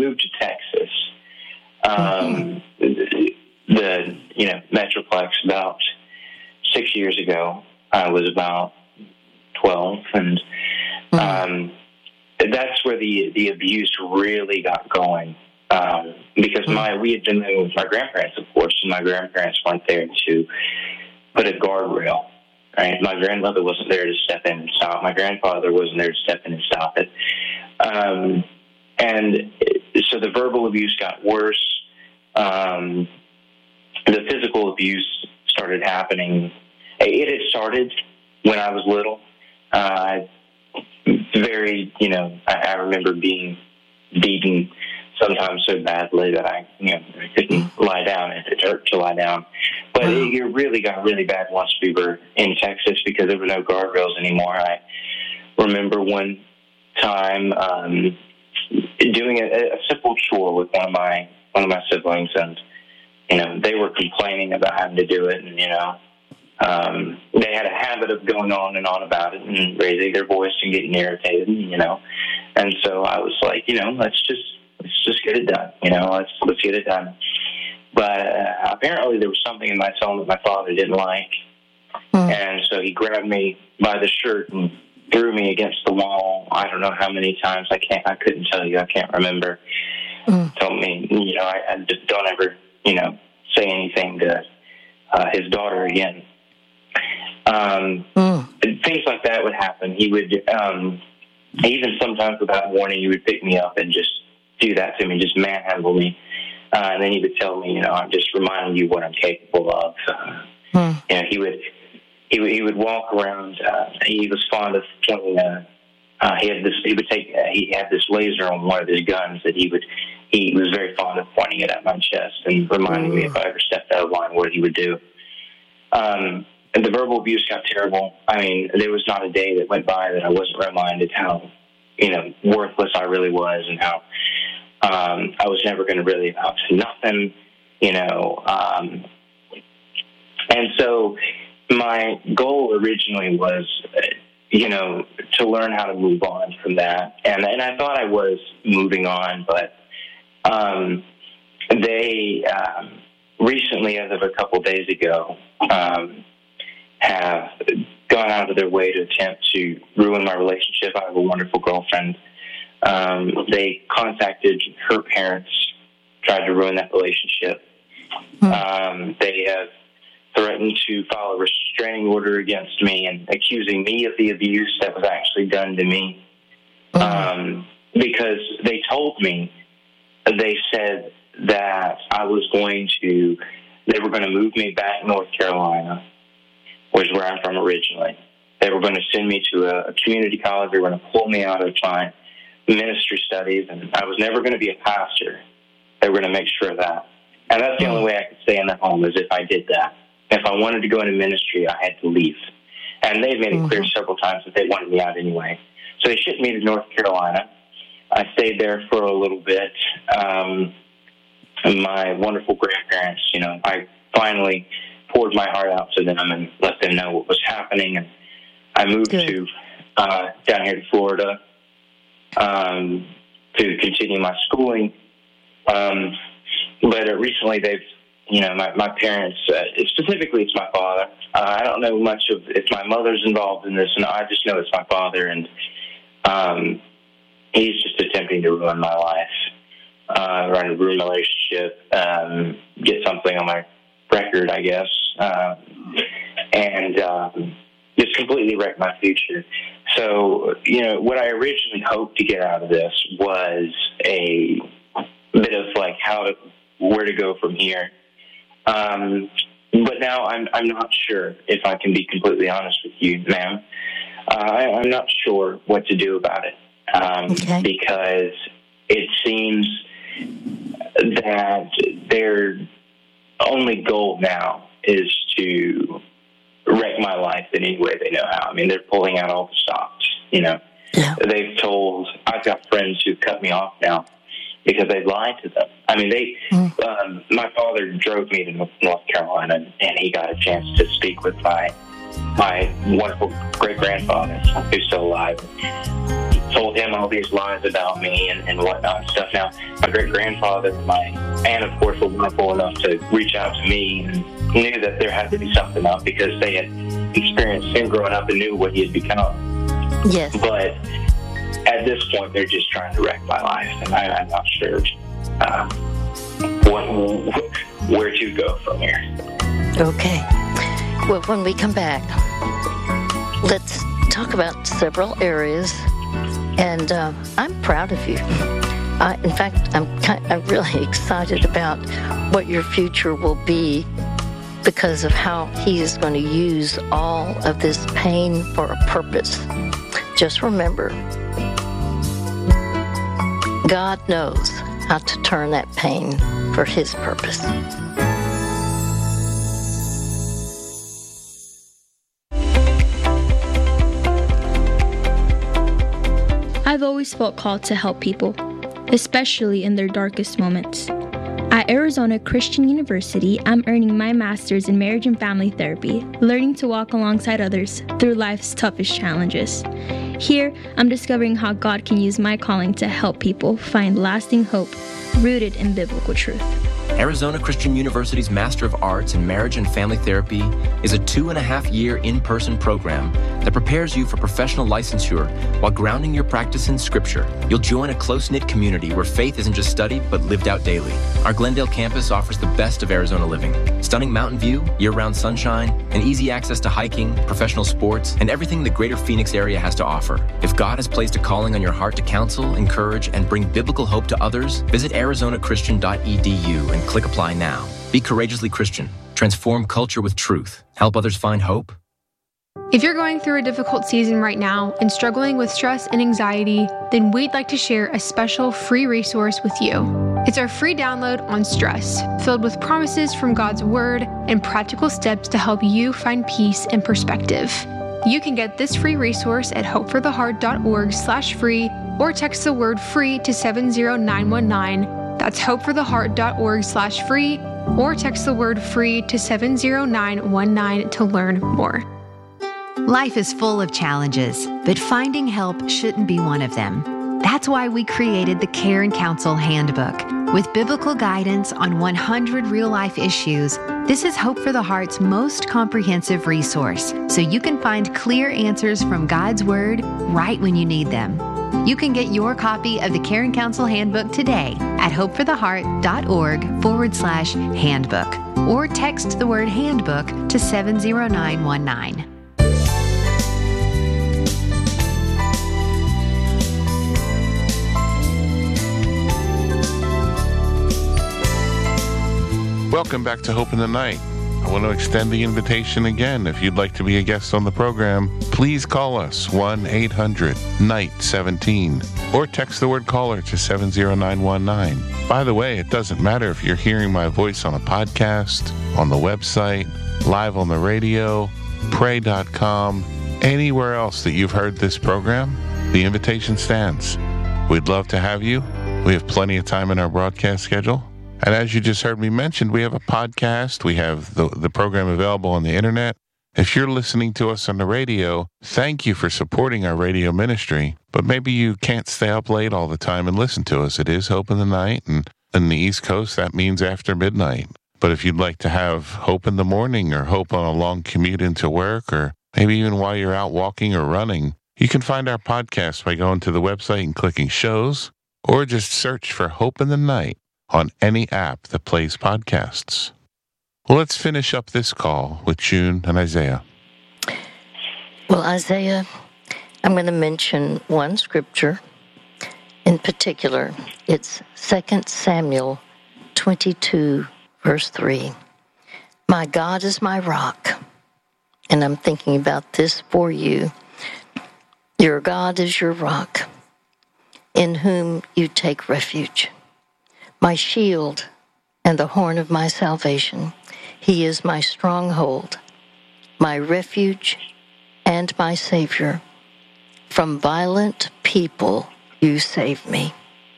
moved to Texas, the Metroplex about 6 years ago. I was about 12, and that's where the abuse really got going. Because we had been living with my grandparents, of course, and my grandparents weren't there to put a guardrail. Right? My grandmother wasn't there to step in and stop. My grandfather wasn't there to step in and stop it. And so the verbal abuse got worse. The physical abuse started happening. It had started when I was little. I remember being beaten sometimes so badly that I couldn't lie down. It hurt to lie down. But it really got really bad once we were in Texas because there were no guardrails anymore. I remember one time doing a simple chore with one of my siblings, and they were complaining about having to do it, and they had a habit of going on and on about it and raising their voice and getting irritated, and so I was like, let's just get it done, let's get it done. But apparently there was something in my tone that my father didn't like, and so he grabbed me by the shirt and threw me against the wall. I don't know how many times. I couldn't tell you. I can't remember. Told me, I just don't ever, say anything to his daughter again. Things like that would happen. He would, even sometimes without warning, he would pick me up and just do that to me, just manhandle me. And then he would tell me, I'm just reminding you what I'm capable of. He would walk around. He was fond of pointing. He had this laser on one of his guns that he was very fond of pointing it at my chest and reminding me if I ever stepped out of line what he would do. And the verbal abuse got terrible. I mean, there was not a day that went by that I wasn't reminded how, worthless I really was, and how I was never going to really amount to nothing, and so my goal originally was, to learn how to move on from that. And I thought I was moving on, but they recently, as of a couple days ago, have gone out of their way to attempt to ruin my relationship. I have a wonderful girlfriend. They contacted her parents, tried to ruin that relationship. They have threatened to file a restraining order against me and accusing me of the abuse that was actually done to me. Because they told me, they said that they were going to move me back to North Carolina, which is where I'm from originally. They were going to send me to a community college. They were going to pull me out of my ministry studies, and I was never going to be a pastor. They were going to make sure of that. And that's the only way I could stay in the home, is if I did that. If I wanted to go into ministry, I had to leave. And they've made it clear several times that they wanted me out anyway. So they shipped me to North Carolina. I stayed there for a little bit. My wonderful grandparents, I finally poured my heart out to them and let them know what was happening. And I moved to down here to Florida to continue my schooling. But recently they've, my parents, specifically it's my father. I don't know much of if my mother's involved in this, and I just know it's my father, and he's just attempting to ruin my life, trying to ruin my relationship, get something on my record, I guess, and just completely wreck my future. So, what I originally hoped to get out of this was a bit of like where to go from here. But now I'm not sure, if I can be completely honest with you, ma'am. I'm not sure what to do about it. Because it seems that their only goal now is to wreck my life in any way they know how. I mean, they're pulling out all the stops, Yeah. I've got friends who've cut me off now because they lied to them. I mean, my father drove me to North Carolina, and he got a chance to speak with my wonderful great-grandfather, who's still alive. told him all these lies about me and whatnot and stuff. Now, my great-grandfather and my aunt, of course, were wonderful enough to reach out to me and knew that there had to be something up because they had experienced him growing up and knew what he had become. Yes. But at this point, they're just trying to wreck my life, and I'm not sure where to go from here. Okay. Well, when we come back, let's talk about several areas, and I'm proud of you. In fact, I'm really excited about what your future will be because of how he is going to use all of this pain for a purpose. Just remember, God knows how to turn that pain for his purpose. I've always felt called to help people, especially in their darkest moments. At Arizona Christian University, I'm earning my master's in marriage and family therapy, learning to walk alongside others through life's toughest challenges. Here, I'm discovering how God can use my calling to help people find lasting hope rooted in biblical truth. Arizona Christian University's Master of Arts in Marriage and Family Therapy is a 2.5-year in-person program that prepares you for professional licensure while grounding your practice in Scripture. You'll join a close-knit community where faith isn't just studied, but lived out daily. Our Glendale campus offers the best of Arizona living. Stunning mountain view, year-round sunshine, and easy access to hiking, professional sports, and everything the greater Phoenix area has to offer. If God has placed a calling on your heart to counsel, encourage, and bring biblical hope to others, visit arizonachristian.edu and click apply now. Be courageously Christian. Transform culture with truth. Help others find hope. If you're going through a difficult season right now and struggling with stress and anxiety, then we'd like to share a special free resource with you. It's our free download on stress, filled with promises from God's Word and practical steps to help you find peace and perspective. You can get this free resource at hopefortheheart.org/free or text the word free to 70919. That's hopefortheheart.org/free or text the word free to 70919 to learn more. Life is full of challenges, but finding help shouldn't be one of them. That's why we created the Care and Counsel Handbook. With biblical guidance on 100 real-life issues, this is Hope for the Heart's most comprehensive resource, so you can find clear answers from God's Word right when you need them. You can get your copy of the Care and Counsel Handbook today at hopefortheheart.org/handbook or text the word handbook to 70919. Welcome back to Hope in the Night. I want to extend the invitation again. If you'd like to be a guest on the program, please call us 1-800-NIGHT-17 or text the word caller to 70919. By the way, it doesn't matter if you're hearing my voice on a podcast, on the website, live on the radio, pray.com, anywhere else that you've heard this program, the invitation stands. We'd love to have you. We have plenty of time in our broadcast schedule. And as you just heard me mention, we have a podcast. We have the program available on the internet. If you're listening to us on the radio, thank you for supporting our radio ministry. But maybe you can't stay up late all the time and listen to us. It is Hope in the Night, and in the East Coast, that means after midnight. But if you'd like to have hope in the morning or hope on a long commute into work, or maybe even while you're out walking or running, you can find our podcast by going to the website and clicking shows, or just search for Hope in the Night on any app that plays podcasts. Well, let's finish up this call with June and Isaiah. Well, Isaiah, I'm going to mention one scripture in particular. It's 2 Samuel 22, verse 3. My God is my rock. And I'm thinking about this for you. Your God is your rock, in whom you take refuge. My shield and the horn of my salvation. He is my stronghold, my refuge, and my Savior. From violent people you save me.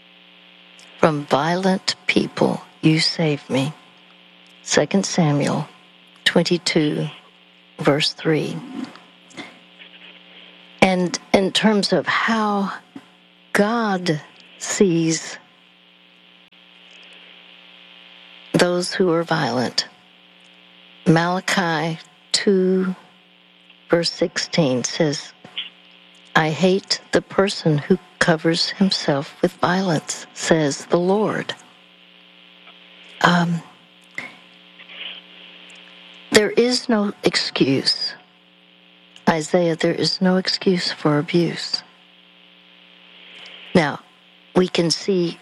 From violent people you save me. 2 Samuel 22, verse 3. And in terms of how God sees those who are violent. Malachi 2, verse 16 says, I hate the person who covers himself with violence, says the Lord. There is no excuse. Isaiah, there is no excuse for abuse. Now, we can see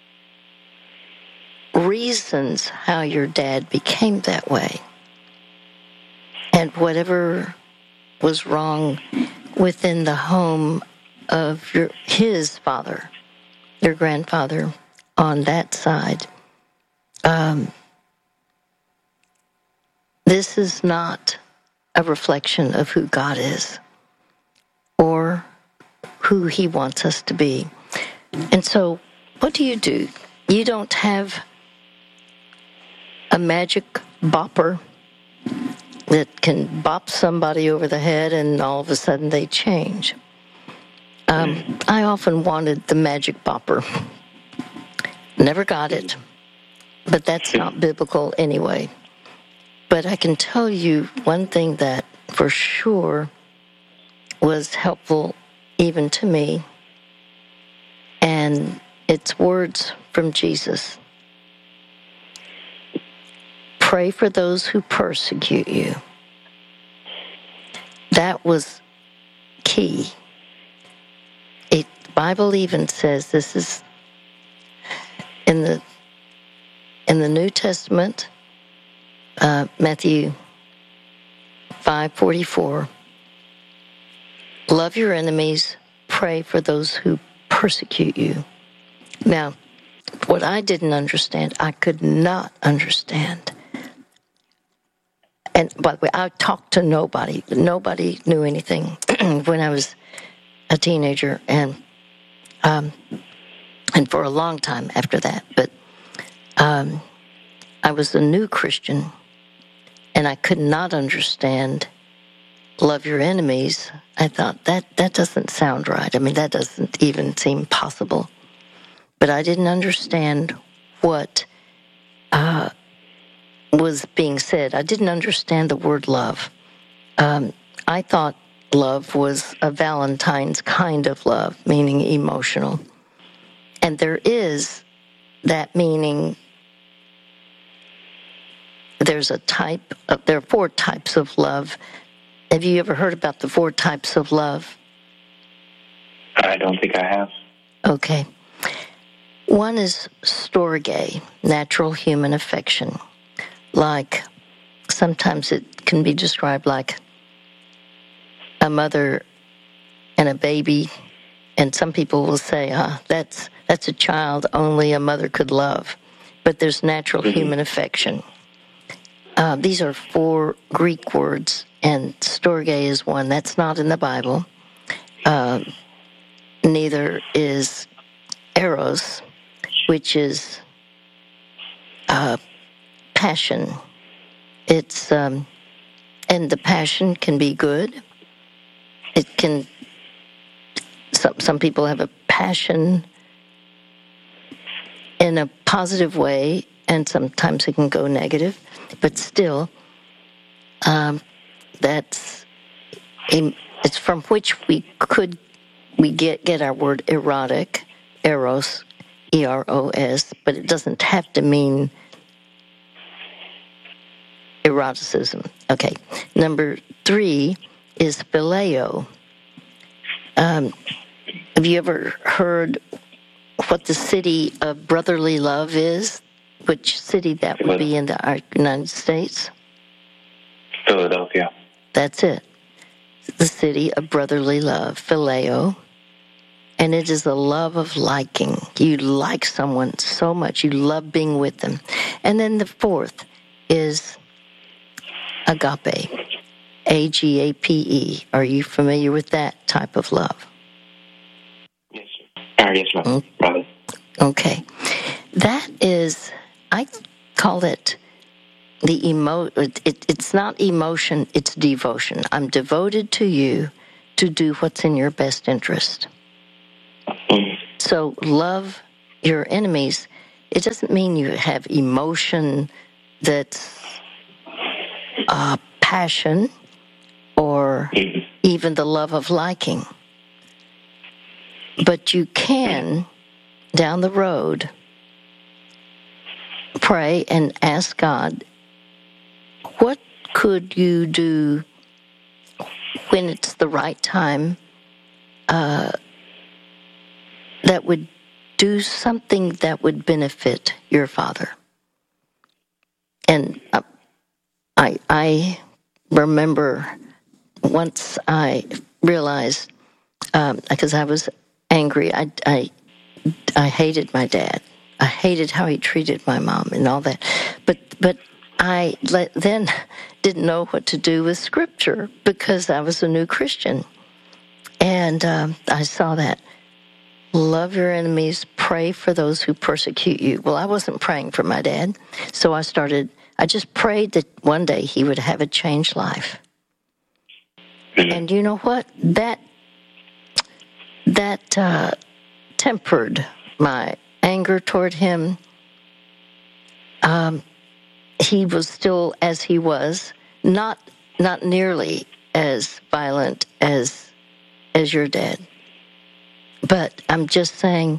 reasons how your dad became that way. And whatever was wrong within the home of his father, your grandfather, on that side, this is not a reflection of who God is or who he wants us to be. And so, what do? You don't have a magic bopper that can bop somebody over the head and all of a sudden they change. I often wanted the magic bopper. Never got it, but that's not biblical anyway. But I can tell you one thing that for sure was helpful even to me, and it's words from Jesus. Pray for those who persecute you. That was key. The Bible even says this is in the New Testament, Matthew 5:44. Love your enemies, pray for those who persecute you. Now, what I didn't understand, I could not understand. And by the way, I talked to nobody. Nobody knew anything when I was a teenager, and for a long time after that. But I was a new Christian, and I could not understand love your enemies. I thought that doesn't sound right. I mean, that doesn't even seem possible. But I didn't understand what was being said. I didn't understand the word love. I thought love was a Valentine's kind of love, meaning emotional. And there is that meaning. There are 4 types of love. Have you ever heard about the 4 types of love? I don't think I have. Okay. One is storge, natural human affection. Like, sometimes it can be described like a mother and a baby, and some people will say, that's a child only a mother could love. But there's natural human affection. These are 4 Greek words, and storge is one. That's not in the Bible. Neither is eros, which is passion. It's and the passion can be good. It can. Some people have a passion in a positive way, and sometimes it can go negative. But still, it's from which we get our word erotic, eros, E-R-O-S, but it doesn't have to mean eroticism. Okay, number 3 is phileo. Have you ever heard what the city of brotherly love is? Which city that would be in the United States? Philadelphia. That's it. The city of brotherly love, phileo. And it is a love of liking. You like someone so much. You love being with them. And then the 4th is agape, A-G-A-P-E. Are you familiar with that type of love? Yes, sir. Yes, ma'am. Brother. Okay. That is, I call it it's not emotion, it's devotion. I'm devoted to you to do what's in your best interest. so love your enemies. It doesn't mean you have emotion that's passion or even the love of liking. But you can, down the road, pray and ask God, what could you do when it's the right time that would do something that would benefit your father? And I remember once I realized, because I was angry, I hated my dad. I hated how he treated my mom and all that. But I then didn't know what to do with Scripture because I was a new Christian. And I saw that. Love your enemies, pray for those who persecute you. Well, I wasn't praying for my dad, so I just prayed that one day he would have a changed life. And you know what? That tempered my anger toward him. He was still as he was, not nearly as violent as your dad. But I'm just saying,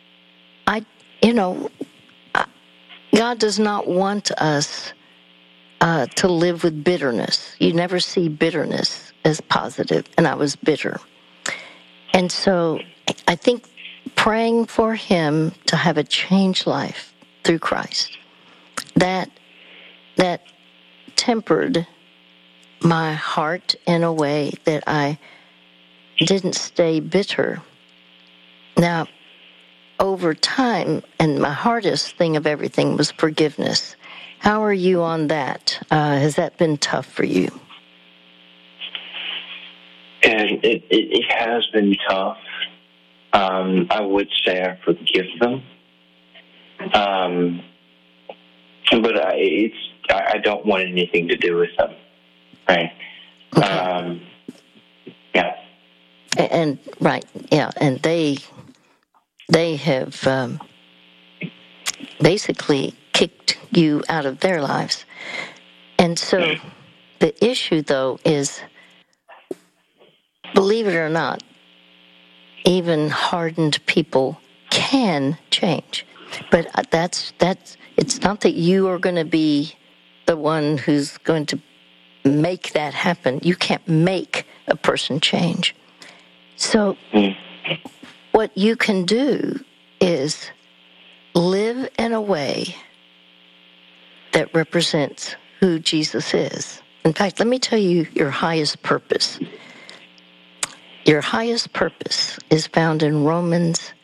God does not want us to live with bitterness. You never see bitterness as positive, and I was bitter. And so I think praying for him to have a changed life through Christ, that tempered my heart in a way that I didn't stay bitter. Now, over time, and my hardest thing of everything was forgiveness. How are you on that? Has that been tough for you? And it has been tough. I would say I forgive them. But I don't want anything to do with them. Right. Okay. Yeah. And right, yeah, and they have basically kicked you out of their lives. And so the issue, though, is, believe it or not, even hardened people can change. But it's not that you are going to be the one who's going to make that happen. You can't make a person change. So what you can do is live in a way that represents who Jesus is. In fact, let me tell you your highest purpose. Your highest purpose is found in Romans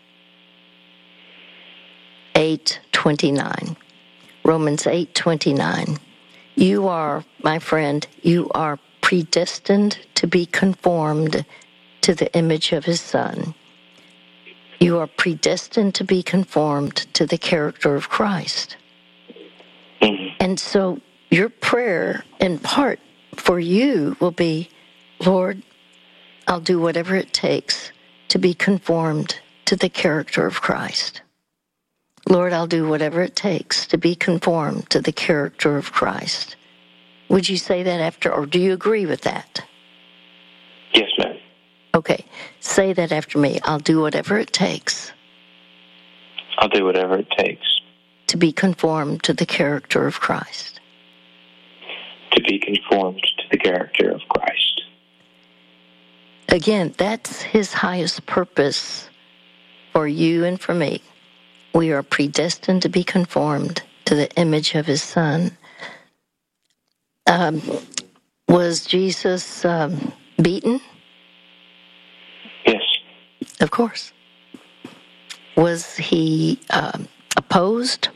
8:29. Romans 8:29. You are, my friend, you are predestined to be conformed to the image of his Son. You are predestined to be conformed to the character of Christ. And so your prayer, in part, for you will be, Lord, I'll do whatever it takes to be conformed to the character of Christ. Lord, I'll do whatever it takes to be conformed to the character of Christ. Would you say that after, or do you agree with that? Yes, ma'am. Okay, say that after me. I'll do whatever it takes. I'll do whatever it takes. To be conformed to the character of Christ. To be conformed to the character of Christ. Again, that's his highest purpose for you and for me. We are predestined to be conformed to the image of his Son. Was Jesus beaten? Yes. Of course. Was he opposed?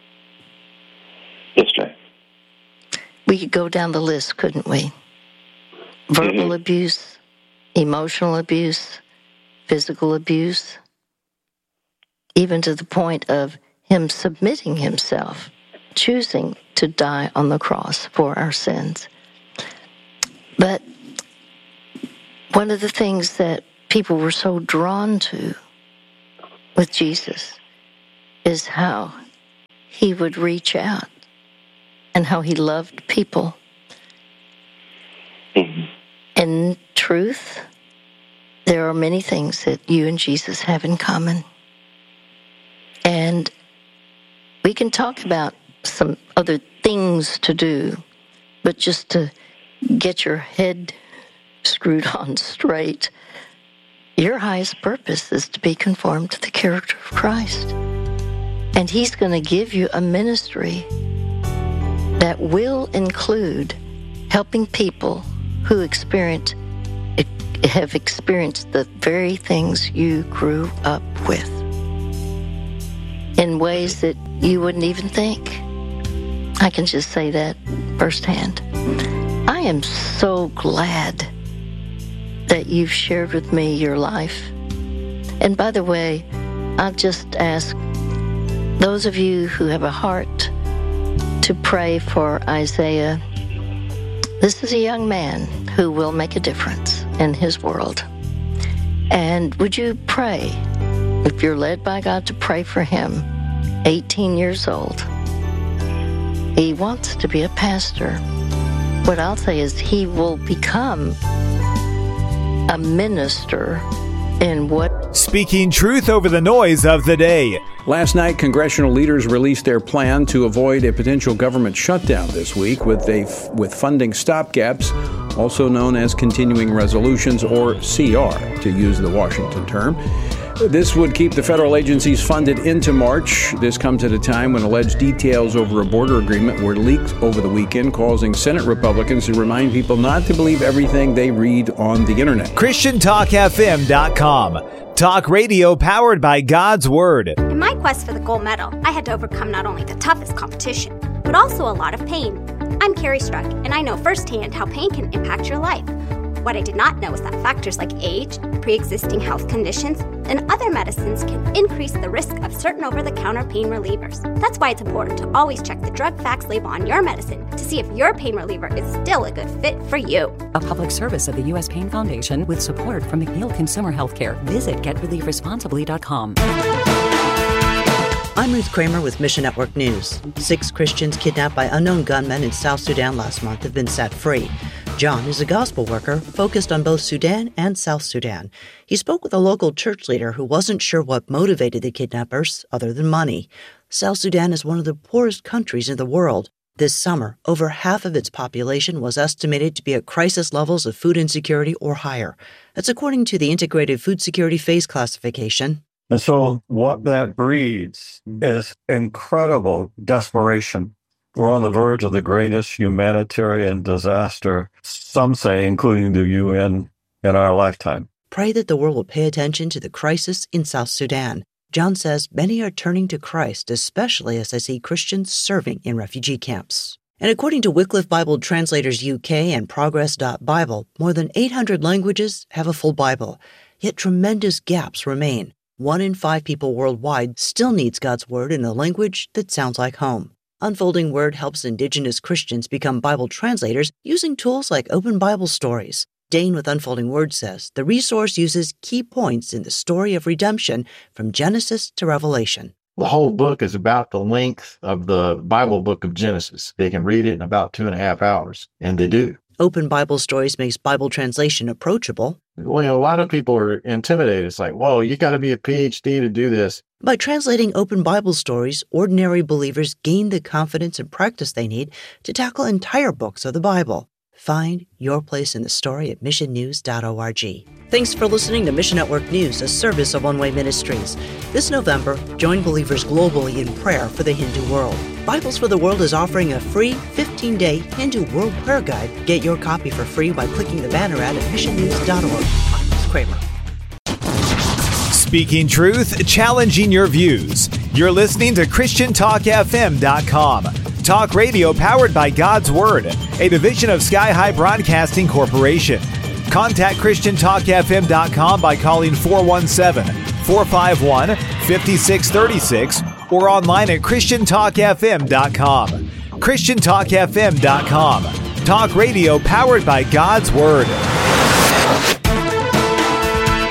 Yes, ma'am. We could go down the list, couldn't we? Verbal abuse, emotional abuse, physical abuse, even to the point of him submitting himself, choosing to die on the cross for our sins. But one of the things that people were so drawn to with Jesus is how he would reach out and how he loved people. In truth, there are many things that you and Jesus have in common. And we can talk about some other things to do, but just to get your head screwed on straight, your highest purpose is to be conformed to the character of Christ. And he's going to give you a ministry that will include helping people who have experienced the very things you grew up with in ways that you wouldn't even think. I can just say that firsthand. I am so glad that you've shared with me your life. And by the way, I'll just ask those of you who have a heart to pray for Isaiah. This is a young man who will make a difference in his world. And would you pray, if you're led by God, to pray for him, 18 years old. He wants to be a pastor. What I'll say is he will become a minister in what... Speaking truth over the noise of the day. Last night, congressional leaders released their plan to avoid a potential government shutdown this week with funding stopgaps, also known as continuing resolutions, or CR, to use the Washington term. This would keep the federal agencies funded into March. This comes at a time when alleged details over a border agreement were leaked over the weekend, causing Senate Republicans to remind people not to believe everything they read on the internet. ChristianTalkFM.com. Talk radio powered by God's Word. In my quest for the gold medal, I had to overcome not only the toughest competition, but also a lot of pain. I'm Carrie Struck, and I know firsthand how pain can impact your life. What I did not know is that factors like age, pre-existing health conditions, and other medicines can increase the risk of certain over-the-counter pain relievers. That's why it's important to always check the drug facts label on your medicine to see if your pain reliever is still a good fit for you. A public service of the U.S. Pain Foundation with support from McNeil Consumer Healthcare. Visit GetReliefResponsibly.com. I'm Ruth Kramer with Mission Network News. 6 Christians kidnapped by unknown gunmen in South Sudan last month have been set free. John is a gospel worker focused on both Sudan and South Sudan. He spoke with a local church leader who wasn't sure what motivated the kidnappers other than money. South Sudan is one of the poorest countries in the world. This summer, over half of its population was estimated to be at crisis levels of food insecurity or higher. That's according to the Integrated Food Security Phase Classification. And so what that breeds is incredible desperation. We're on the verge of the greatest humanitarian disaster, some say, including the UN, in our lifetime. Pray that the world will pay attention to the crisis in South Sudan. John says many are turning to Christ, especially as they see Christians serving in refugee camps. And according to Wycliffe Bible Translators UK and Progress.Bible, more than 800 languages have a full Bible, yet tremendous gaps remain. 1 in 5 people worldwide still needs God's Word in a language that sounds like home. Unfolding Word helps Indigenous Christians become Bible translators using tools like Open Bible Stories. Dane with Unfolding Word says the resource uses key points in the story of redemption from Genesis to Revelation. The whole book is about the length of the Bible book of Genesis. They can read it in about 2.5 hours, and they do. Open Bible Stories makes Bible translation approachable. Well, a lot of people are intimidated. It's like, whoa, you got to be a PhD to do this. By translating Open Bible Stories, ordinary believers gain the confidence and practice they need to tackle entire books of the Bible. Find your place in the story at missionnews.org. Thanks for listening to Mission Network News, a service of One Way Ministries. This November, join believers globally in prayer for the Hindu world. Bibles for the World is offering a free 15-day Hindu World Prayer Guide. Get your copy for free by clicking the banner ad at missionnews.org. I'm Ms. Kramer. Speaking truth, challenging your views. You're listening to ChristianTalkFM.com. Talk radio powered by God's Word, a division of Sky High Broadcasting Corporation. Contact ChristianTalkFM.com by calling 417-451-5636 or online at ChristianTalkFM.com. ChristianTalkFM.com. Talk radio powered by God's Word.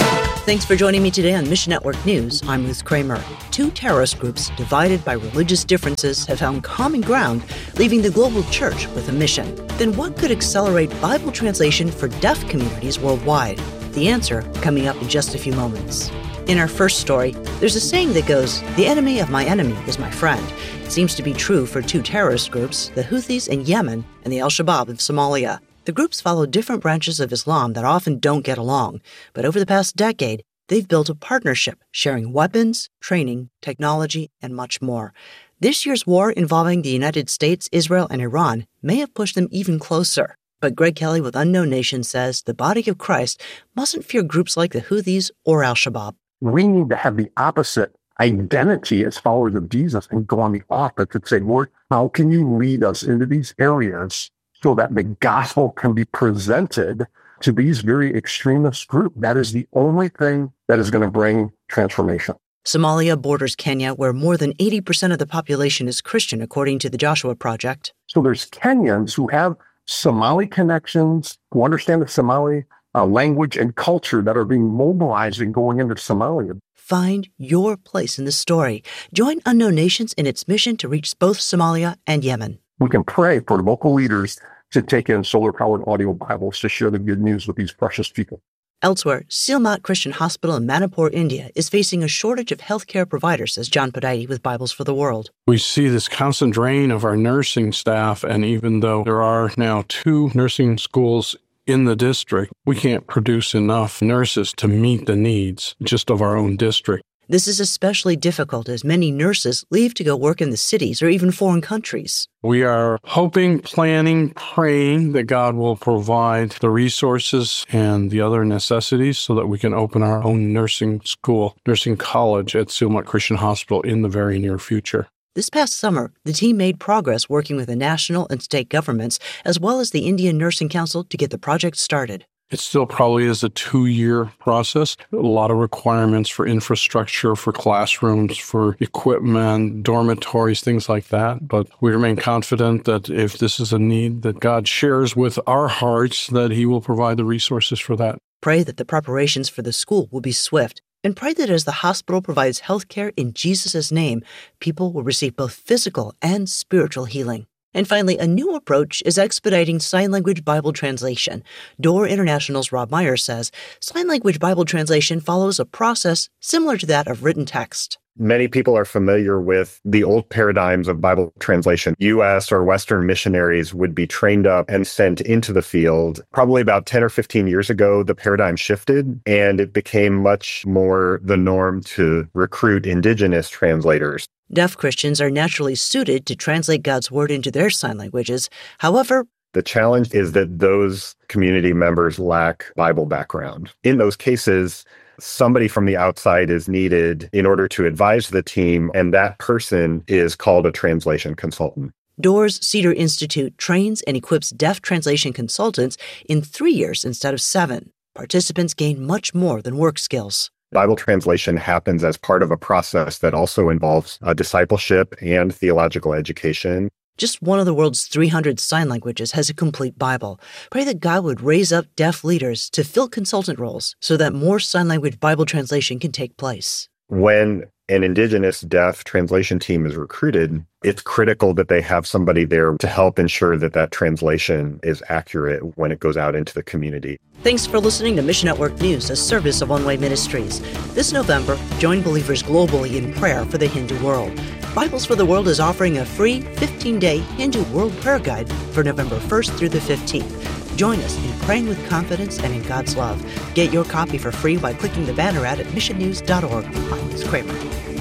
Thanks for joining me today on Mission Network News. I'm Ruth Kramer. Two terrorist groups divided by religious differences have found common ground, leaving the global church with a mission. Then what could accelerate Bible translation for deaf communities worldwide? The answer coming up in just a few moments. In our first story, there's a saying that goes, "The enemy of my enemy is my friend." It seems to be true for two terrorist groups, the Houthis in Yemen and the Al-Shabaab of Somalia. The groups follow different branches of Islam that often don't get along, but over the past decade, they've built a partnership, sharing weapons, training, technology, and much more. This year's war involving the United States, Israel, and Iran may have pushed them even closer. But Greg Kelly with Unknown Nation says the body of Christ mustn't fear groups like the Houthis or Al-Shabaab. We need to have the opposite identity as followers of Jesus and go on the opposite and say, Lord, how can you lead us into these areas so that the gospel can be presented to these very extremist groups? That is the only thing that is going to bring transformation. Somalia borders Kenya, where more than 80% of the population is Christian, according to the Joshua Project. So there's Kenyans who have Somali connections, who understand the Somali language and culture that are being mobilized and going into Somalia. Find your place in the story. Join Unknown Nations in its mission to reach both Somalia and Yemen. We can pray for local leaders to take in solar-powered audio Bibles to share the good news with these precious people. Elsewhere, Silmat Christian Hospital in Manipur, India, is facing a shortage of healthcare providers, says John Podaiti with Bibles for the World. We see this constant drain of our nursing staff, and even though there are now 2 nursing schools in the district, we can't produce enough nurses to meet the needs just of our own district. This is especially difficult as many nurses leave to go work in the cities or even foreign countries. We are hoping, planning, praying that God will provide the resources and the other necessities so that we can open our own nursing school, nursing college at Silmat Christian Hospital in the very near future. This past summer, the team made progress working with the national and state governments, as well as the Indian Nursing Council, to get the project started. It still probably is a 2-year process. A lot of requirements for infrastructure, for classrooms, for equipment, dormitories, things like that. But we remain confident that if this is a need that God shares with our hearts, that He will provide the resources for that. Pray that the preparations for the school will be swift. And pray that as the hospital provides health care in Jesus' name, people will receive both physical and spiritual healing. And finally, a new approach is expediting sign language Bible translation. Door International's Rob Meyer says sign language Bible translation follows a process similar to that of written text. Many people are familiar with the old paradigms of Bible translation. U.S. or Western missionaries would be trained up and sent into the field. Probably about 10 or 15 years ago, the paradigm shifted, and it became much more the norm to recruit indigenous translators. Deaf Christians are naturally suited to translate God's word into their sign languages. However, the challenge is that those community members lack Bible background. In those cases, somebody from the outside is needed in order to advise the team, and that person is called a translation consultant. Doors Cedar Institute trains and equips deaf translation consultants in 3 years instead of 7. Participants gain much more than work skills. Bible translation happens as part of a process that also involves discipleship and theological education. Just one of the world's 300 sign languages has a complete Bible. Pray that God would raise up deaf leaders to fill consultant roles so that more sign language Bible translation can take place. When an indigenous deaf translation team is recruited, it's critical that they have somebody there to help ensure that that translation is accurate when it goes out into the community. Thanks for listening to Mission Network News, a service of One Way Ministries. This November, join believers globally in prayer for the Hindu world. Bibles for the World is offering a free 15-day Hindu World Prayer Guide for November 1st through the 15th. Join us in praying with confidence and in God's love. Get your copy for free by clicking the banner ad at missionnews.org. I'm Liz Kramer.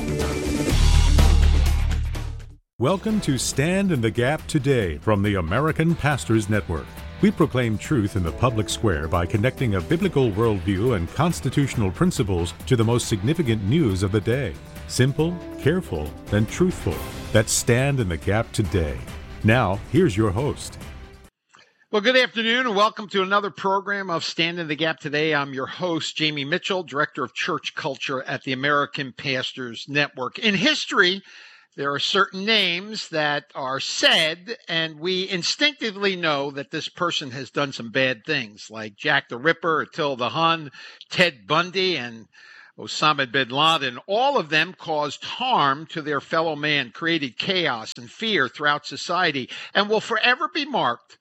Welcome to Stand in the Gap Today from the American Pastors Network. We proclaim truth in the public square by connecting a biblical worldview and constitutional principles to the most significant news of the day. Simple, careful, and truthful. That's Stand in the Gap Today. Now, here's your host. Well, good afternoon and welcome to another program of Stand in the Gap Today. I'm your host, Jamie Mitchell, Director of Church Culture at the American Pastors Network. In history, There are certain names that are said, and we instinctively know that this person has done some bad things, like Jack the Ripper, Attila the Hun, Ted Bundy, and Osama bin Laden. All of them caused harm to their fellow man, created chaos and fear throughout society, and will forever be marked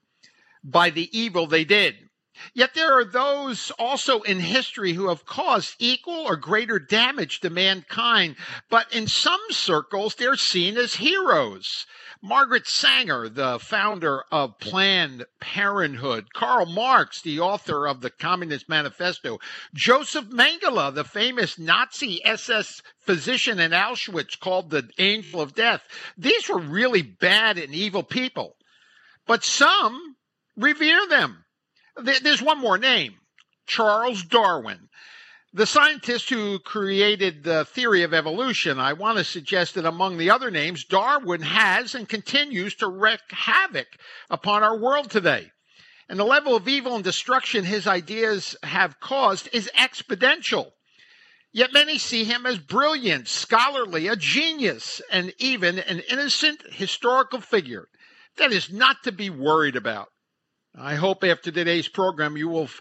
by the evil they did. Yet there are those also in history who have caused equal or greater damage to mankind, but in some circles they're seen as heroes. Margaret Sanger, the founder of Planned Parenthood, Karl Marx, the author of the Communist Manifesto, Joseph Mengele, the famous Nazi SS physician in Auschwitz called the Angel of Death. These were really bad and evil people, but some revere them. There's one more name, Charles Darwin, the scientist who created the theory of evolution. I want to suggest that among the other names, Darwin has and continues to wreak havoc upon our world today. And the level of evil and destruction his ideas have caused is exponential. Yet many see him as brilliant, scholarly, a genius, and even an innocent historical figure that is not to be worried about. I hope after today's program you will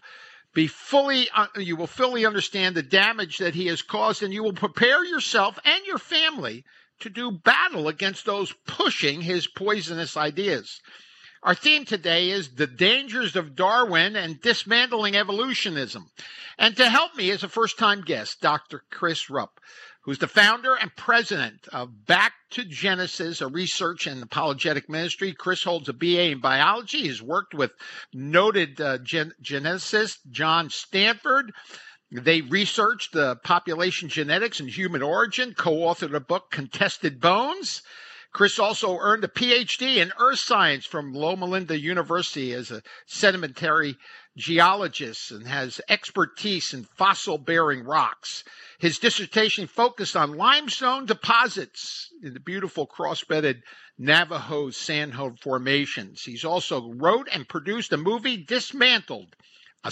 fully understand the damage that he has caused, and you will prepare yourself and your family to do battle against those pushing his poisonous ideas. Our theme today is the dangers of Darwin and dismantling evolutionism. And to help me is a first-time guest, Dr. Chris Rupp, who's the founder and president of Back to Genesis, a research and apologetic ministry. Chris holds a BA in biology. He's worked with noted geneticist John Stanford. They researched the population genetics and human origin, co-authored a book, Contested Bones. Chris also earned a PhD in earth science from Loma Linda University as a sedimentary geologist and has expertise in fossil-bearing rocks. His dissertation focused on limestone deposits in the beautiful cross-bedded Navajo sandstone formations. He's also wrote and produced a movie, Dismantled, a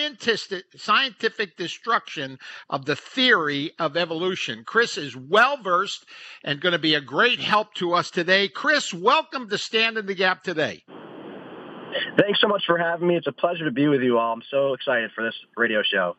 scientific destruction of the theory of evolution. Chris is well-versed and going to be a great help to us today. Chris, welcome to Stand in the Gap today. Thanks so much for having me. It's a pleasure to be with you all. I'm so excited for this radio show.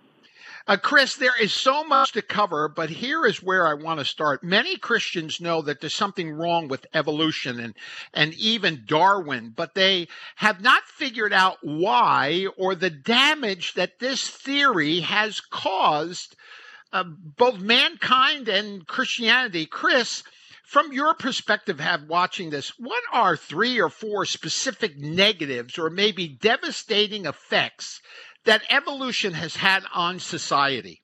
Chris, there is so much to cover, but here is where I want to start. Many Christians know that there's something wrong with evolution and even Darwin, but they have not figured out why or the damage that this theory has caused both mankind and Christianity. Chris, from your perspective, watching this, what are 3 or 4 specific negatives or maybe devastating effects that evolution has had on society?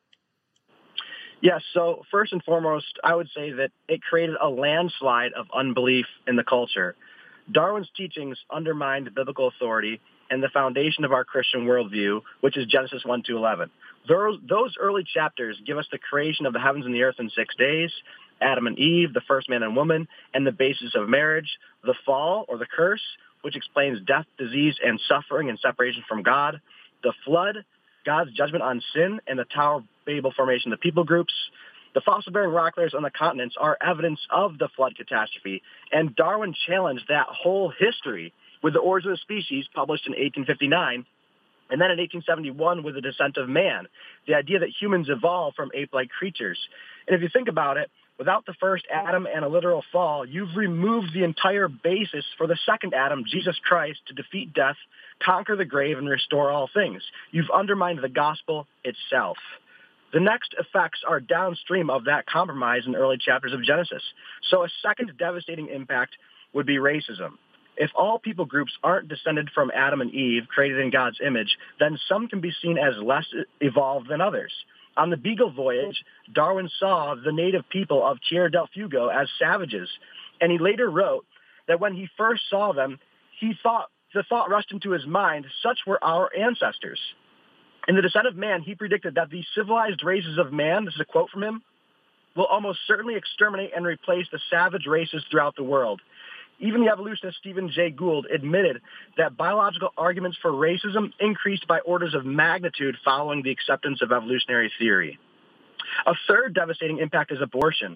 Yes, so first and foremost, I would say that it created a landslide of unbelief in the culture. Darwin's teachings undermined biblical authority and the foundation of our Christian worldview, which is Genesis 1-11. Those early chapters give us the creation of the heavens and the earth in 6 days, Adam and Eve, the first man and woman, and the basis of marriage, the fall or the curse, which explains death, disease, and suffering and separation from God, the flood, God's judgment on sin, and the Tower of Babel formation of the people groups. The fossil-bearing rock layers on the continents are evidence of the flood catastrophe, and Darwin challenged that whole history with The Origin of Species, published in 1859, and then in 1871 with The Descent of Man, the idea that humans evolved from ape-like creatures. And if you think about it, without the first Adam and a literal fall, you've removed the entire basis for the second Adam, Jesus Christ, to defeat death, conquer the grave, and restore all things. You've undermined the gospel itself. The next effects are downstream of that compromise in early chapters of Genesis. So a second devastating impact would be racism. If all people groups aren't descended from Adam and Eve, created in God's image, then some can be seen as less evolved than others. On the Beagle voyage, Darwin saw the native people of Tierra del Fuego as savages, and he later wrote that when he first saw them, the thought rushed into his mind, such were our ancestors. In The Descent of Man, he predicted that the civilized races of man, this is a quote from him, will almost certainly exterminate and replace the savage races throughout the world. Even the evolutionist Stephen Jay Gould admitted that biological arguments for racism increased by orders of magnitude following the acceptance of evolutionary theory. A third devastating impact is abortion.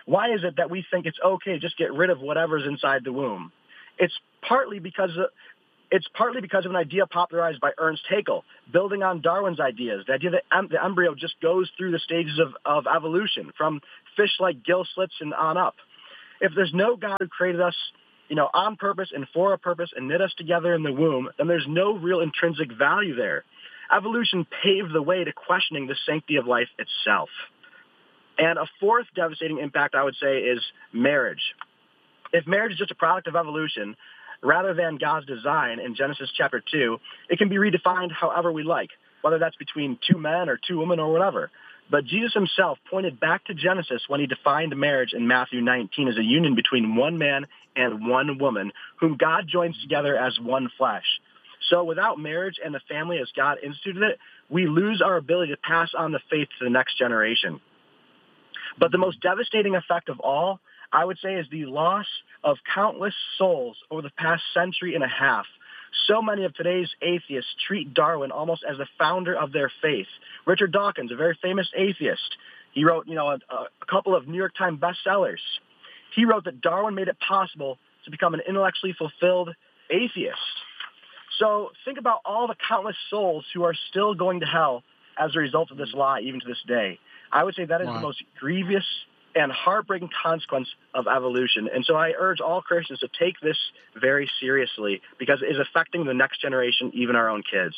Why is it that we think it's okay to just get rid of whatever's inside the womb? It's partly because of an idea popularized by Ernst Haeckel, building on Darwin's ideas, the idea that the embryo just goes through the stages of evolution, from fish-like gill slits and on up. If there's no God who created us, on purpose and for a purpose and knit us together in the womb, then there's no real intrinsic value there. Evolution paved the way to questioning the sanctity of life itself. And a fourth devastating impact, I would say, is marriage. If marriage is just a product of evolution, rather than God's design in Genesis chapter 2, it can be redefined however we like, whether that's between two men or two women or whatever. But Jesus himself pointed back to Genesis when he defined marriage in Matthew 19 as a union between one man and one woman, whom God joins together as one flesh. So without marriage and the family as God instituted it, we lose our ability to pass on the faith to the next generation. But the most devastating effect of all, I would say, is the loss of countless souls over the past century and a half. So many of today's atheists treat Darwin almost as the founder of their faith. Richard Dawkins, a very famous atheist, he wrote, a couple of New York Times bestsellers. He wrote that Darwin made it possible to become an intellectually fulfilled atheist. So think about all the countless souls who are still going to hell as a result of this lie, even to this day. I would say that is the most grievous and heartbreaking consequence of evolution. And so I urge all Christians to take this very seriously, because it is affecting the next generation, even our own kids.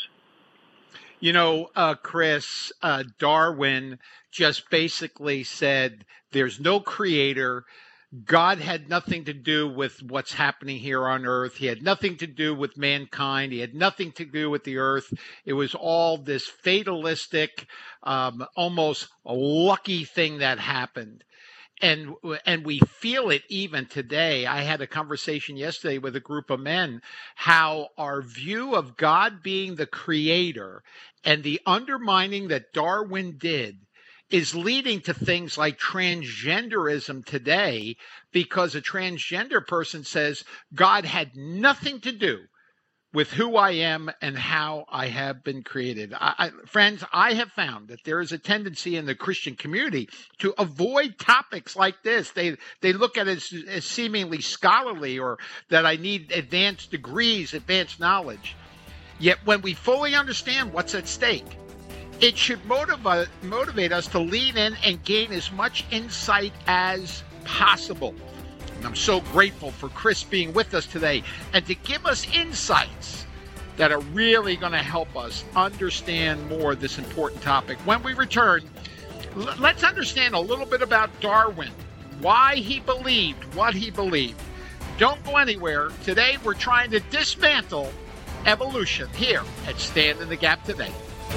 Chris, Darwin just basically said there's no creator. God had nothing to do with what's happening here on earth. He had nothing to do with mankind. He had nothing to do with the earth. It was all this fatalistic, almost lucky thing that happened. And we feel it even today. I had a conversation yesterday with a group of men, how our view of God being the creator and the undermining that Darwin did is leading to things like transgenderism today, because a transgender person says God had nothing to do with who I am and how I have been created. Friends, I have found that there is a tendency in the Christian community to avoid topics like this. They look at it as seemingly scholarly, or that I need advanced degrees, advanced knowledge. Yet when we fully understand what's at stake, it should motivate us to lean in and gain as much insight as possible. And I'm so grateful for Chris being with us today and to give us insights that are really going to help us understand more this important topic. When we return, let's understand a little bit about Darwin, why he believed what he believed. Don't go anywhere. Today we're trying to dismantle evolution here at Stand in the Gap Today.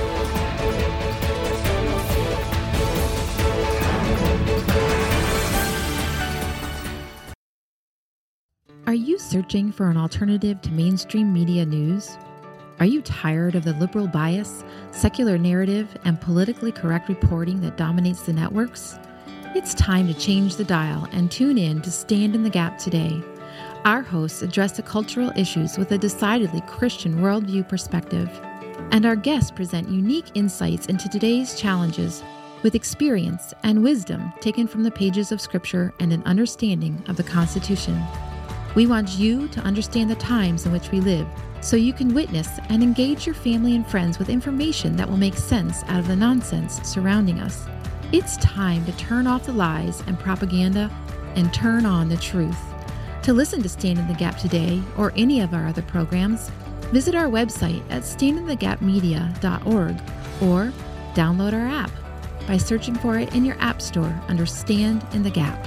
Are you searching for an alternative to mainstream media news? Are you tired of the liberal bias, secular narrative, and politically correct reporting that dominates the networks? It's time to change the dial and tune in to Stand in the Gap Today. Our hosts address the cultural issues with a decidedly Christian worldview perspective, and our guests present unique insights into today's challenges with experience and wisdom taken from the pages of Scripture and an understanding of the Constitution. We want you to understand the times in which we live, so you can witness and engage your family and friends with information that will make sense out of the nonsense surrounding us. It's time to turn off the lies and propaganda and turn on the truth. To listen to Stand in the Gap Today or any of our other programs, visit our website at standinthegapmedia.org or download our app by searching for it in your app store under Stand in the Gap.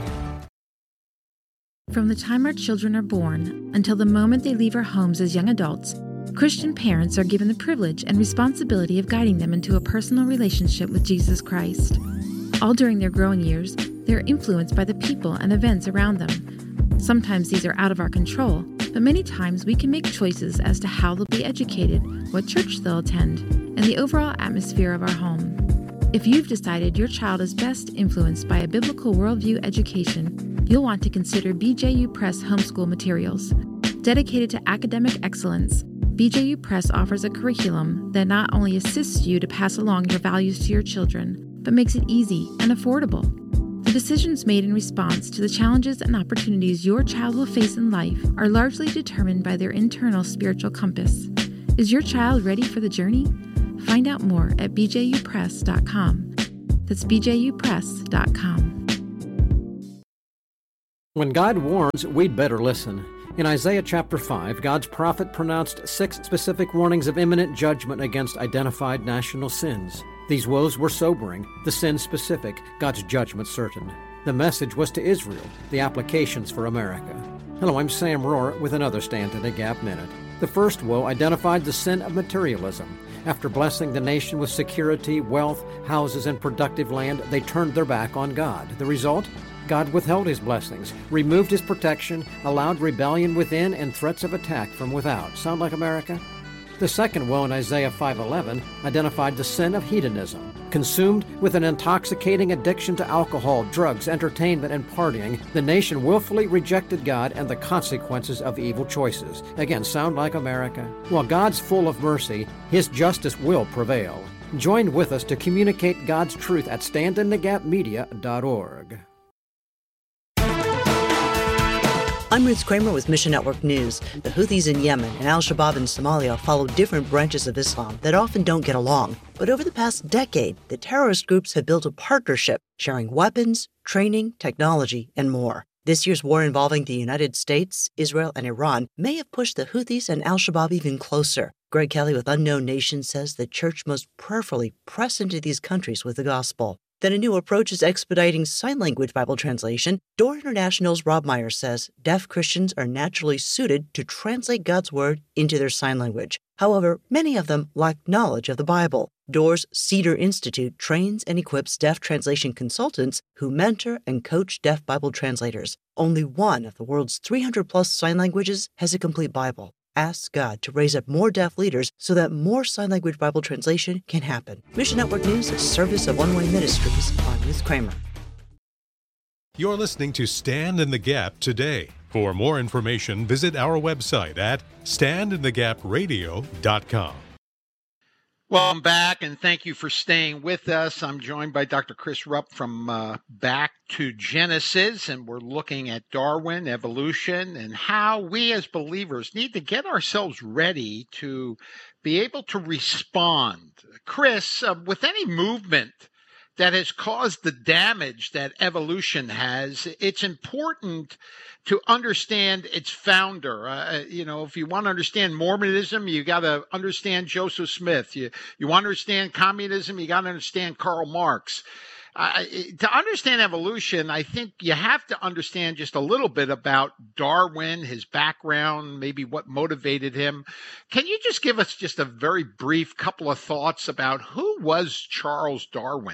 From the time our children are born until the moment they leave our homes as young adults, Christian parents are given the privilege and responsibility of guiding them into a personal relationship with Jesus Christ. All during their growing years, they are influenced by the people and events around them. Sometimes these are out of our control, but many times we can make choices as to how they'll be educated, what church they'll attend, and the overall atmosphere of our home. If you've decided your child is best influenced by a biblical worldview education, you'll want to consider BJU Press homeschool materials. Dedicated to academic excellence, BJU Press offers a curriculum that not only assists you to pass along your values to your children, but makes it easy and affordable. The The decisions made in response to the challenges and opportunities your child will face in life are largely determined by their internal spiritual compass. Is your child ready for the journey? Find out more at bjupress.com. That's bjupress.com. When God warns, we'd better listen. In Isaiah chapter 5, God's prophet pronounced 6 specific warnings of imminent judgment against identified national sins. These woes were sobering, the sin specific, God's judgment certain. The message was to Israel, the applications for America. Hello, I'm Sam Rohr with another Stand in the Gap Minute. The first woe identified the sin of materialism. After blessing the nation with security, wealth, houses, and productive land, they turned their back on God. The result? God withheld his blessings, removed his protection, allowed rebellion within and threats of attack from without. Sound like America? The second woe in Isaiah 5:11 identified the sin of hedonism. Consumed with an intoxicating addiction to alcohol, drugs, entertainment, and partying, the nation willfully rejected God and the consequences of evil choices. Again, sound like America? While God's full of mercy, his justice will prevail. Join with us to communicate God's truth at standinthegapmedia.org. I'm Ruth Kramer with Mission Network News. The Houthis in Yemen and al-Shabaab in Somalia follow different branches of Islam that often don't get along. But over the past decade, the terrorist groups have built a partnership, sharing weapons, training, technology, and more. This year's war involving the United States, Israel, and Iran may have pushed the Houthis and al-Shabaab even closer. Greg Kelly with Unknown Nation says the church must prayerfully press into these countries with the gospel. Then a new approach is expediting sign language Bible translation. Door International's Rob Myers says deaf Christians are naturally suited to translate God's Word into their sign language. However, many of them lack knowledge of the Bible. Door's Cedar Institute trains and equips deaf translation consultants who mentor and coach deaf Bible translators. Only one of the world's 300-plus sign languages has a complete Bible. Ask God to raise up more deaf leaders so that more sign language Bible translation can happen. Mission Network News is a service of One Way Ministries. I'm Ruth Kramer. You're listening to Stand in the Gap today. For more information, visit our website at standinthegapradio.com. Well, I'm back, and thank you for staying with us. I'm joined by Dr. Chris Rupp from Back to Genesis, and we're looking at Darwin, evolution, and how we as believers need to get ourselves ready to be able to respond. Chris, with any movement that has caused the damage that evolution has, it's important to understand its founder. If you want to understand Mormonism, you got to understand Joseph Smith. You want to understand communism, you got to understand Karl Marx. To understand evolution, I think you have to understand just a little bit about Darwin, his background, maybe what motivated him. Can you just give us just a very brief couple of thoughts about who was Charles Darwin?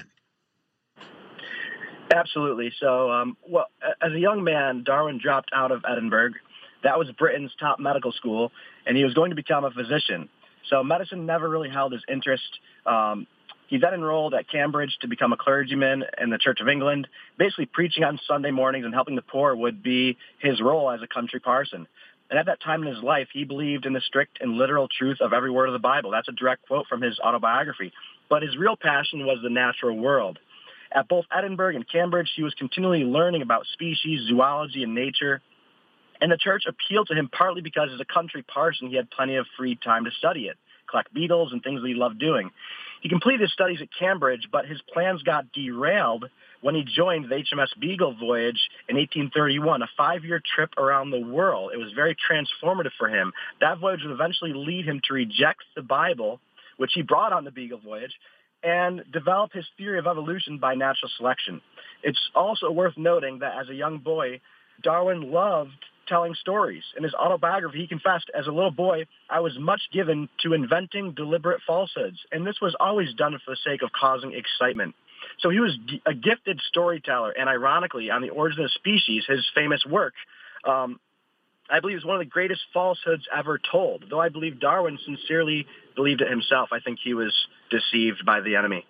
Absolutely. So, as a young man, Darwin dropped out of Edinburgh. That was Britain's top medical school, and he was going to become a physician. So medicine never really held his interest. He then enrolled at Cambridge to become a clergyman in the Church of England. Basically, preaching on Sunday mornings and helping the poor would be his role as a country parson. And at that time in his life, he believed in the strict and literal truth of every word of the Bible. That's a direct quote from his autobiography. But his real passion was the natural world. At both Edinburgh and Cambridge, he was continually learning about species, zoology, and nature. And the church appealed to him partly because as a country parson, he had plenty of free time to study it, collect beetles and things that he loved doing. He completed his studies at Cambridge, but his plans got derailed when he joined the HMS Beagle voyage in 1831, a 5-year trip around the world. It was very transformative for him. That voyage would eventually lead him to reject the Bible, which he brought on the Beagle voyage, and develop his theory of evolution by natural selection. It's also worth noting that as a young boy, Darwin loved telling stories. In his autobiography, he confessed, as a little boy, I was much given to inventing deliberate falsehoods, and this was always done for the sake of causing excitement. So he was a gifted storyteller, and ironically, on The Origin of Species, his famous work, I believe is one of the greatest falsehoods ever told. Though I believe Darwin sincerely believed it himself, I think he was deceived by the enemy.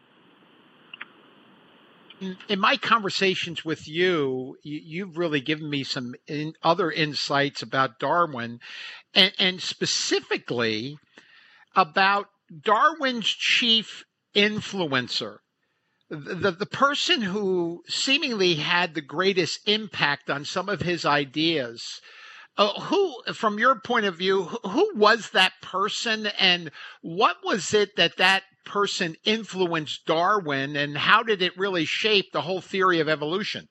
In my conversations with you, you've really given me some other insights about Darwin, and specifically about Darwin's chief influencer. the person who seemingly had the greatest impact on some of his ideas, who, from your point of view, who was that person, and what was it that person influenced Darwin, and how did it really shape the whole theory of evolution?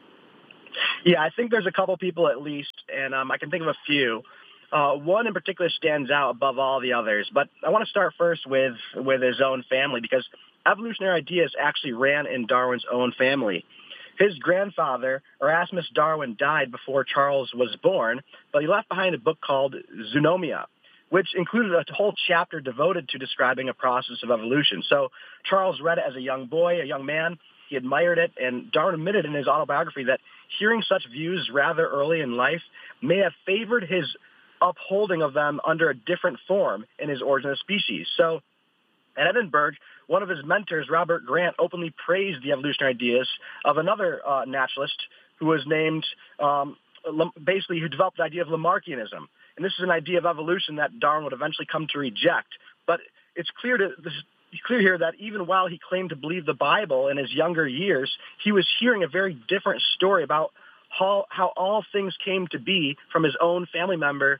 Yeah, I think there's a couple people at least, and I can think of a few. One in particular stands out above all the others, but I want to start first with his own family, because evolutionary ideas actually ran in Darwin's own family. His grandfather, Erasmus Darwin, died before Charles was born, but he left behind a book called Zoonomia, which included a whole chapter devoted to describing a process of evolution. So Charles read it as a young boy, a young man. He admired it, and Darwin admitted in his autobiography that hearing such views rather early in life may have favored his upholding of them under a different form in his Origin of Species. So at Edinburgh, one of his mentors, Robert Grant, openly praised the evolutionary ideas of another naturalist who was named, basically, who developed the idea of Lamarckianism. And this is an idea of evolution that Darwin would eventually come to reject. But it's clear here that even while he claimed to believe the Bible in his younger years, he was hearing a very different story about how all things came to be from his own family members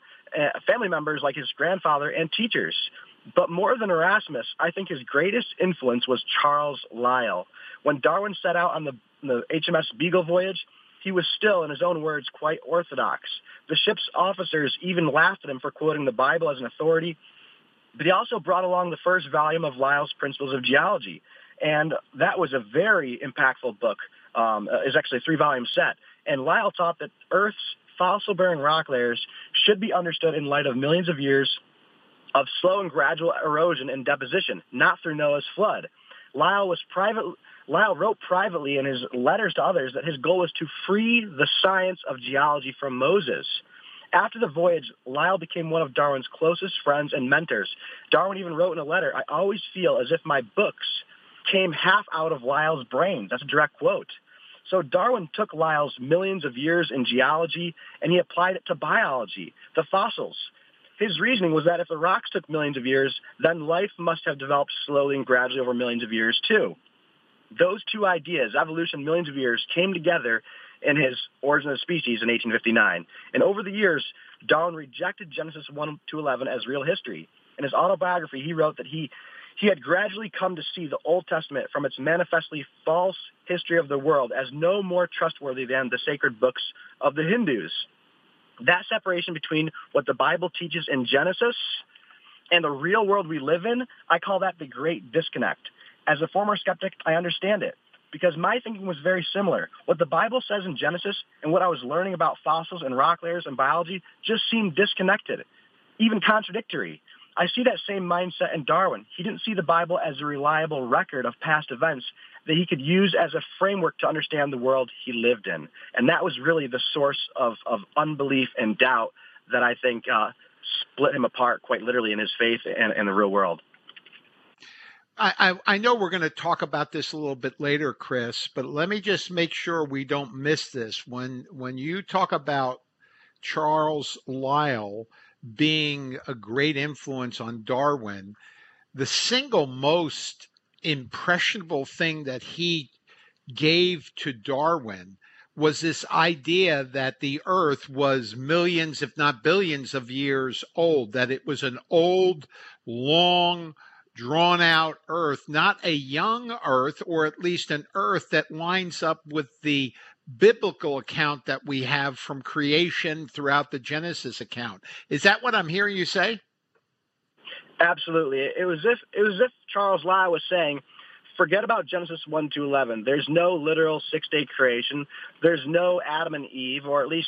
like his grandfather and teachers. But more than Erasmus, I think his greatest influence was Charles Lyell. When Darwin set out on the HMS Beagle voyage, he was still, in his own words, quite orthodox. The ship's officers even laughed at him for quoting the Bible as an authority, but he also brought along the first volume of Lyell's Principles of Geology, and that was a very impactful book. It's actually a 3-volume set, and Lyell taught that Earth's fossil-bearing rock layers should be understood in light of millions of years of slow and gradual erosion and deposition, not through Noah's flood. Lyell wrote privately in his letters to others that his goal was to free the science of geology from Moses. After the voyage, Lyell became one of Darwin's closest friends and mentors. Darwin even wrote in a letter, "I always feel as if my books came half out of Lyell's brain." That's a direct quote. So Darwin took Lyell's millions of years in geology and he applied it to biology, the fossils. His reasoning was that if the rocks took millions of years, then life must have developed slowly and gradually over millions of years too. Those two ideas, evolution, millions of years, came together in his Origin of Species in 1859. And over the years, Darwin rejected Genesis 1-11 as real history. In his autobiography, he wrote that he had gradually come to see the Old Testament from its manifestly false history of the world as no more trustworthy than the sacred books of the Hindus. That separation between what the Bible teaches in Genesis and the real world we live in, I call that the great disconnect. As a former skeptic, I understand it because my thinking was very similar. What the Bible says in Genesis and what I was learning about fossils and rock layers and biology just seemed disconnected, even contradictory. I see that same mindset in Darwin. He didn't see the Bible as a reliable record of past events that he could use as a framework to understand the world he lived in. And that was really the source of unbelief and doubt that I think split him apart quite literally in his faith and the real world. I know we're going to talk about this a little bit later, Chris, but let me just make sure we don't miss this. When you talk about Charles Lyell being a great influence on Darwin, the single most impressionable thing that he gave to Darwin was this idea that the earth was millions, if not billions of years old, that it was an old, long, drawn out earth, not a young earth, or at least an earth that lines up with the biblical account that we have from creation throughout the Genesis account. Is that what I'm hearing you say? Absolutely. It was as if Charles Lyell was saying, forget about Genesis 1-11. There's no literal 6-day creation. There's no Adam and Eve, or at least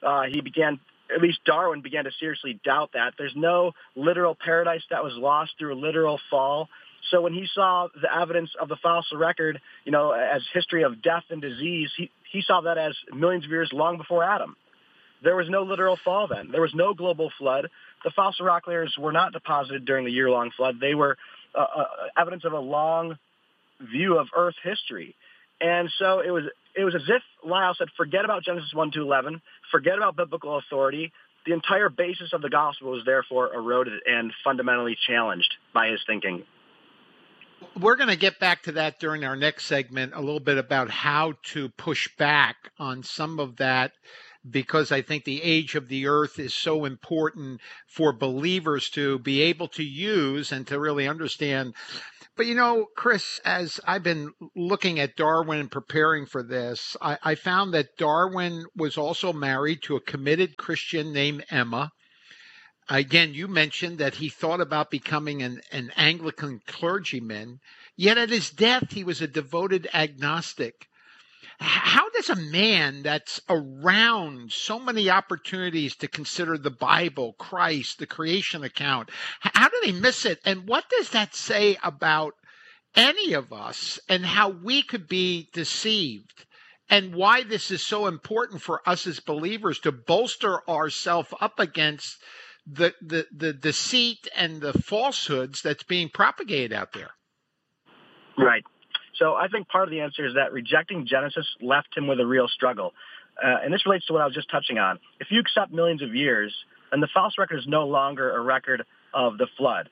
Darwin began to seriously doubt that. There's no literal paradise that was lost through a literal fall. So when he saw the evidence of the fossil record, as history of death and disease, he saw that as millions of years long before Adam. There was no literal fall then. There was no global flood. The fossil rock layers were not deposited during the year-long flood. They were evidence of a long view of Earth history. And so it was as if Lyell said, forget about Genesis 1-11, forget about biblical authority. The entire basis of the gospel was therefore eroded and fundamentally challenged by his thinking. We're going to get back to that during our next segment, a little bit about how to push back on some of that, because I think the age of the earth is so important for believers to be able to use and to really understand. But, Chris, as I've been looking at Darwin and preparing for this, I found that Darwin was also married to a committed Christian named Emma. Again, you mentioned that he thought about becoming an Anglican clergyman, yet at his death, he was a devoted agnostic. How does a man that's around so many opportunities to consider the Bible, Christ, the creation account, how do they miss it? And what does that say about any of us and how we could be deceived? And why this is so important for us as believers to bolster ourselves up against the deceit and the falsehoods that's being propagated out there. Right. So I think part of the answer is that rejecting Genesis left him with a real struggle. And this relates to what I was just touching on. If you accept millions of years, then the false record is no longer a record of the flood,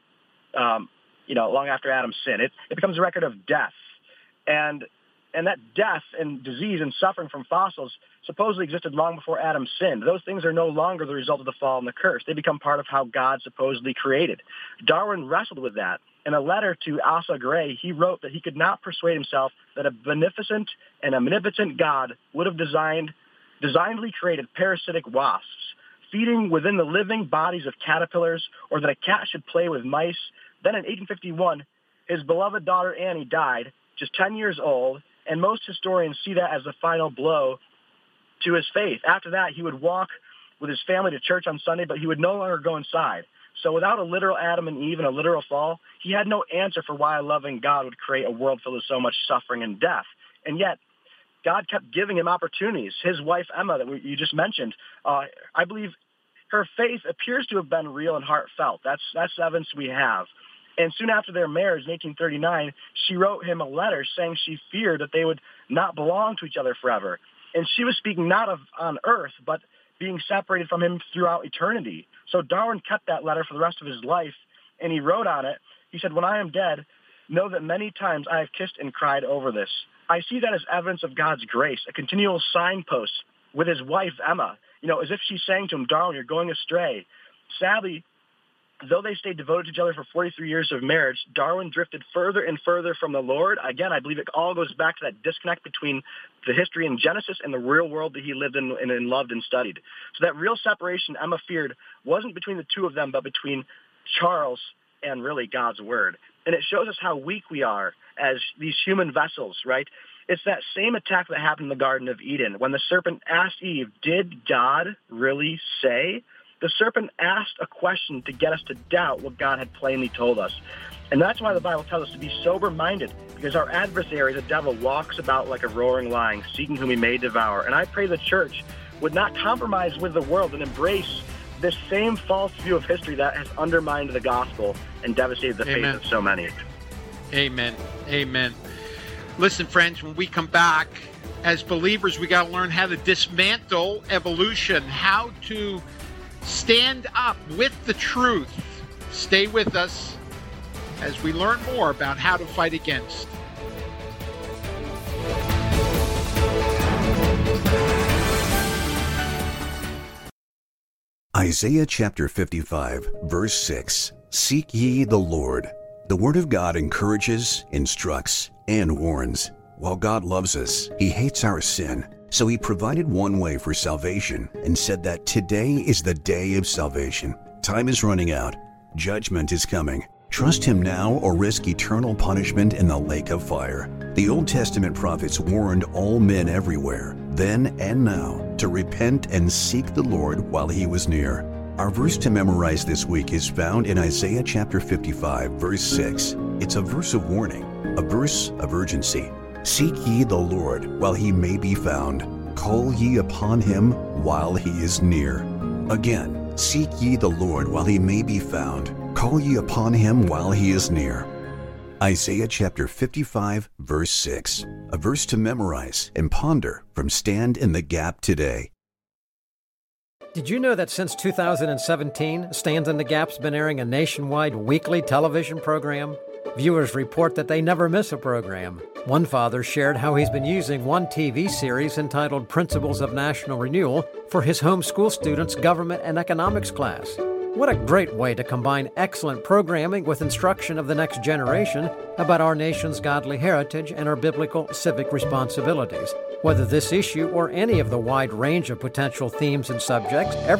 long after Adam's sin. It becomes a record of death. And that death and disease and suffering from fossils supposedly existed long before Adam sinned. Those things are no longer the result of the fall and the curse. They become part of how God supposedly created. Darwin wrestled with that. In a letter to Asa Gray, he wrote that he could not persuade himself that a beneficent and omnipotent God would have designedly created parasitic wasps, feeding within the living bodies of caterpillars, or that a cat should play with mice. Then in 1851, his beloved daughter Annie died, just 10 years old, and most historians see that as the final blow to his faith. After that, he would walk with his family to church on Sunday, but he would no longer go inside. So without a literal Adam and Eve and a literal fall, he had no answer for why a loving God would create a world filled with so much suffering and death. And yet, God kept giving him opportunities. His wife, Emma, that you just mentioned, I believe her faith appears to have been real and heartfelt. That's evidence we have. And soon after their marriage in 1839, she wrote him a letter saying she feared that they would not belong to each other forever. And she was speaking not of on earth, but being separated from him throughout eternity. So Darwin kept that letter for the rest of his life, and he wrote on it, he said, "When I am dead, know that many times I have kissed and cried over this. I see that as evidence of God's grace, a continual signpost with his wife, Emma, as if she's saying to him, Darwin, you're going astray." Sadly, though they stayed devoted to each other for 43 years of marriage, Darwin drifted further and further from the Lord. Again, I believe it all goes back to that disconnect between the history in Genesis and the real world that he lived in and loved and studied. So that real separation Emma feared wasn't between the two of them, but between Charles and really God's word. And it shows us how weak we are as these human vessels, right? It's that same attack that happened in the Garden of Eden. When the serpent asked Eve, did God really say? The serpent asked a question to get us to doubt what God had plainly told us. And that's why the Bible tells us to be sober-minded, because our adversary, the devil, walks about like a roaring lion, seeking whom he may devour. And I pray the church would not compromise with the world and embrace this same false view of history that has undermined the gospel and devastated the faith of so many. Amen. Amen. Listen, friends, when we come back, as believers, we got to learn how to dismantle evolution, how to stand up with the truth. Stay with us as we learn more about how to fight against. Isaiah chapter 55, verse 6. Seek ye the Lord. The word of God encourages, instructs, and warns. While God loves us, He hates our sin. So He provided one way for salvation and said that today is the day of salvation. Time is running out. Judgment is coming. Trust Him now or risk eternal punishment in the lake of fire. The Old Testament prophets warned all men everywhere, then and now, to repent and seek the Lord while He was near. Our verse to memorize this week is found in Isaiah chapter 55, verse 6. It's a verse of warning, a verse of urgency. Seek ye the Lord while He may be found. Call ye upon Him while He is near. Again, seek ye the Lord while He may be found. Call ye upon Him while He is near. Isaiah chapter 55, verse 6. A verse to memorize and ponder from Stand in the Gap today. Did you know that since 2017, Stand in the Gap's been airing a nationwide weekly television program? Viewers report that they never miss a program. One father shared how he's been using one TV series entitled Principles of National Renewal for his homeschool students' government and economics class. What a great way to combine excellent programming with instruction of the next generation about our nation's godly heritage and our biblical civic responsibilities. Whether this issue or any of the wide range of potential themes and subjects,